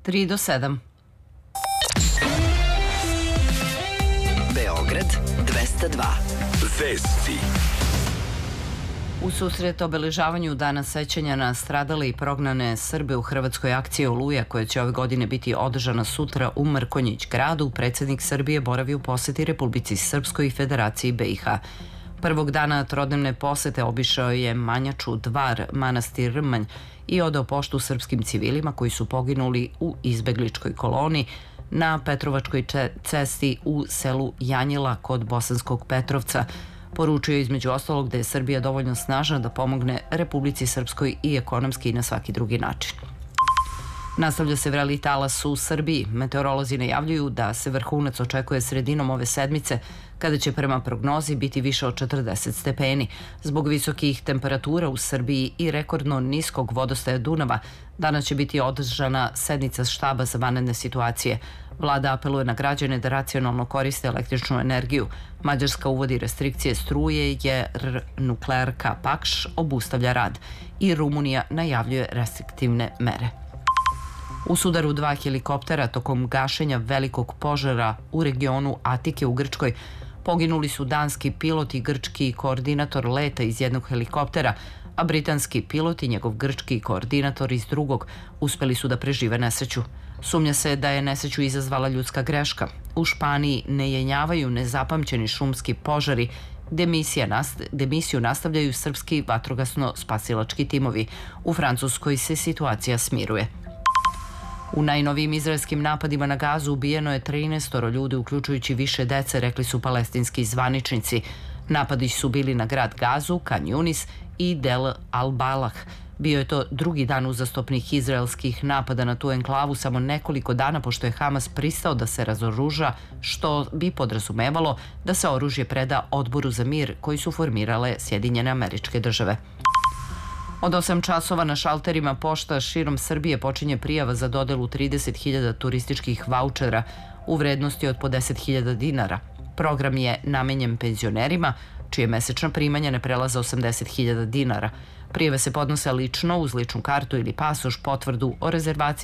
3 do 7. Beograd 202. Vesti. U susret obeležavanju Dana sećanja na stradale i prognane Srbe u Hrvatskoj akciji Oluja, koja će ove godine biti održana sutra u Mrkonjić gradu, predsjednik Srbije boravi u poseti Republici Srpskoj i Federaciji BiH. Prvog dana trodnevne posete obišao je Manjaču Dvar, manastir Rmanj i odao poštu srpskim civilima koji su poginuli u izbegličkoj koloni na Petrovačkoj cesti u selu Janjila kod Bosanskog Petrovca. Poručio je između ostalog da je Srbija dovoljno snažna da pomogne Republici Srpskoj i ekonomski i na svaki drugi način. Nastavlja se vreli talas u Srbiji. Meteorolozi najavljuju da se vrhunac očekuje sredinom ove sedmice, kada će prema prognozi biti više od 40 stepeni. Zbog visokih temperatura u Srbiji i rekordno niskog vodostaja Dunava, danas će biti održana sednica štaba za vanredne situacije. Vlada apeluje na građane da racionalno koriste električnu energiju. Mađarska uvodi restrikcije struje jer nuklearka Pakš obustavlja rad i Rumunija najavljuje restriktivne mere. U sudaru 2 helikoptera tokom gašenja velikog požara u regionu Atike u Grčkoj poginuli su danski pilot i grčki koordinator leta iz jednog helikoptera, a britanski pilot i njegov grčki koordinator iz drugog uspeli su da prežive nesreću. Sumnja se da je nesreću izazvala ljudska greška. U Španiji ne jenjavaju nezapamćeni šumski požari, gde misiju nastavljaju srpski vatrogasno-spasilački timovi. U Francuskoj se situacija smiruje. U najnovijim izraelskim napadima na Gazu ubijeno je 13 ljudi, uključujući više dece, rekli su palestinski zvaničnici. Napadi su bili na grad Gazu, Kan Yunis i Del Al-Balah. Bio je to drugi dan uzastopnih izraelskih napada na tu enklavu, samo nekoliko dana pošto je Hamas pristao da se razoruža, što bi podrazumevalo da se oružje preda Odboru za mir koji su formirale Sjedinjene Američke Države. Od 8 časova na šalterima pošta širom Srbije počinje prijava za dodelu 30.000 turističkih vaučera u vrednosti od po 10.000 dinara. Program je namenjen penzionerima, čije mesečna primanja ne prelaze 80.000 dinara. Prijave se podnose lično uz ličnu kartu ili pasoš, potvrdu o rezervaciji